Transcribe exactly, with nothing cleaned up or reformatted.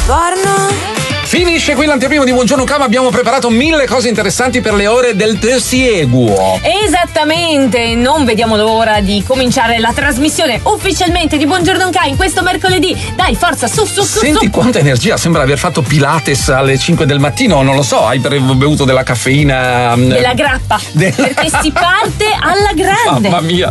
Porno. Finisce qui l'anteprimo di Buongiorno Cam, abbiamo preparato mille cose interessanti per le ore del prosieguo. Esattamente, non vediamo l'ora di cominciare la trasmissione ufficialmente di Buongiorno Cam in questo mercoledì. Dai, forza, su, su, su. Senti su. quanta energia, sembra aver fatto Pilates alle cinque del mattino, non lo so, hai bevuto della caffeina. Della grappa, Della... perché si parte alla grande. Mamma mia.